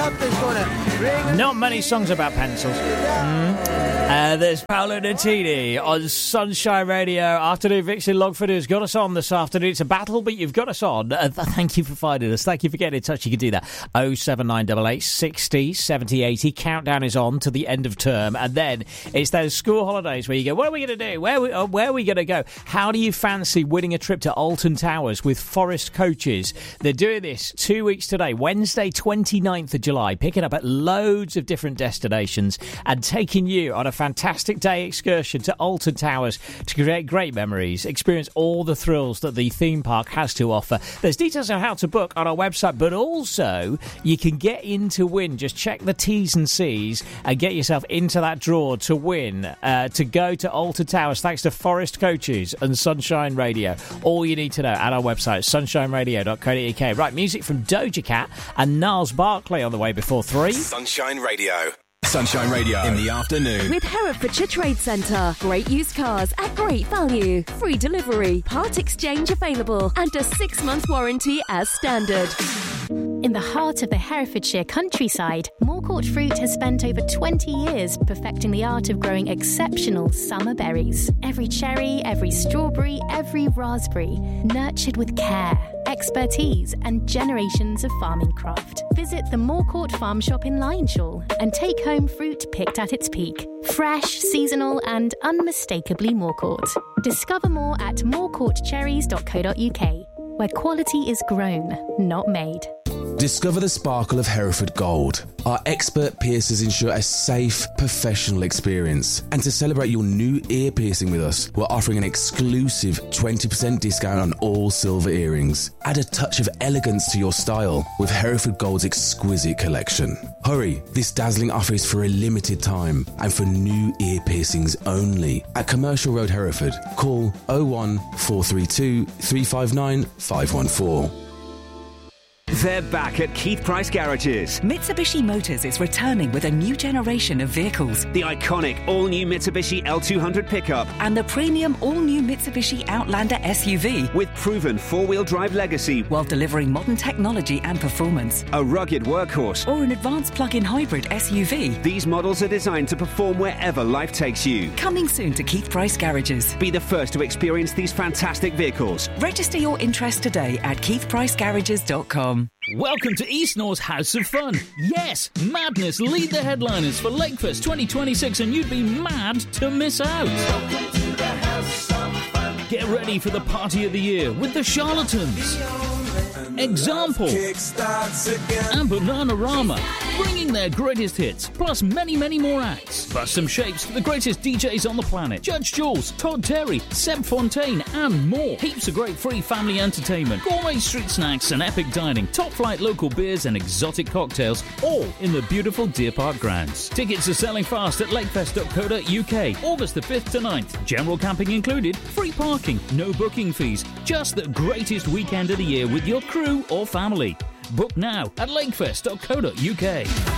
Not many songs about pencils. There's Paolo Nutini on Sunshine Radio. Afternoon, Vixen Longford has got us on this afternoon. It's a battle, but you've got us on. Thank you for finding us. Thank you for getting in touch. You can do that. 07988 60 70 80. Countdown is on to the end of term. And then it's those school holidays where you go, what are we going to do? Where are we going to go? How do you fancy winning a trip to Alton Towers with Forest Coaches? They're doing this 2 weeks today, Wednesday 29th of July, picking up at loads of different destinations and taking you on a fantastic day excursion to Alton Towers to create great memories, experience all the thrills that the theme park has to offer. There's details on how to book on our website, but also you can get in to win. Just check the T's and C's and get yourself into that draw to win, to go to Alton Towers thanks to Forest Coaches and Sunshine Radio. All you need to know at our website, sunshineradio.co.uk. Right, music from Doja Cat and Niles Barkley on the way before 3. Sunshine Radio. Sunshine Radio in the afternoon. With Herefordshire Trade Centre. Great used cars at great value. Free delivery. Part exchange available. And a 6-month warranty as standard. In the heart of the Herefordshire countryside, Moorcourt Fruit has spent over 20 years perfecting the art of growing exceptional summer berries. Every cherry, every strawberry, every raspberry, nurtured with care, expertise and generations of farming craft. Visit the Moorcourt Farm Shop in Lionshall and take home fruit picked at its peak. Fresh, seasonal and unmistakably Moorcourt. Discover more at moorcourtcherries.co.uk, where quality is grown, not made. Discover the sparkle of Hereford Gold. Our expert piercers ensure a safe, professional experience. And to celebrate your new ear piercing with us, we're offering an exclusive 20% discount on all silver earrings. Add a touch of elegance to your style with Hereford Gold's exquisite collection. Hurry, this dazzling offer is for a limited time and for new ear piercings only. At Commercial Road, Hereford, call 01432 359 514. They're back at Keith Price Garages. Mitsubishi Motors is returning with a new generation of vehicles. The iconic all-new Mitsubishi L200 pickup. And the premium all-new Mitsubishi Outlander SUV. With proven four-wheel drive legacy. While delivering modern technology and performance. A rugged workhorse. Or an advanced plug-in hybrid SUV. These models are designed to perform wherever life takes you. Coming soon to Keith Price Garages. Be the first to experience these fantastic vehicles. Register your interest today at keithpricegarages.com. Welcome to East North's House of Fun. Yes, Madness lead the headliners for Lakefest 2026 and you'd be mad to miss out. Welcome to the House of Fun. Get ready for the party of the year with the Charlatans, Example, and Bananarama, bringing their greatest hits, plus many, many more acts. Bust some shapes for the greatest DJs on the planet. Judge Jules, Todd Terry, Seb Fontaine, and more. Heaps of great free family entertainment, gourmet street snacks and epic dining, top-flight local beers and exotic cocktails, all in the beautiful Deer Park grounds. Tickets are selling fast at lakefest.co.uk, August the 5th to 9th. General camping included, free parking, no booking fees. Just the greatest weekend of the year with your crew or family. Book now at lakefest.co.uk.